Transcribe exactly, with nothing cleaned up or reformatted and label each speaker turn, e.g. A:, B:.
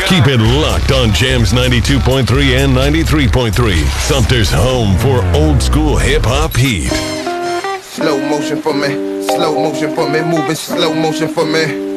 A: Keep it locked on Jams ninety-two point three and ninety-three point three. Sumter's home for old school hip-hop heat.
B: Slow motion for me, slow motion for me, moving slow motion for me.